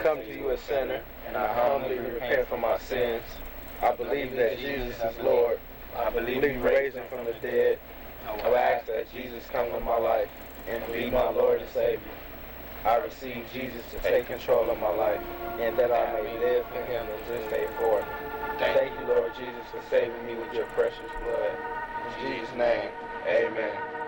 come to you a sinner, and I humbly repent for my sins. I believe that Jesus is Lord. I believe you raised him from the dead. I ask that Jesus come into my life and be my Lord and Savior. I receive Jesus to take control of my life, and that I may live for him from this day forth. Thank you, Lord Jesus, for saving me with your precious blood. In Jesus' name, amen.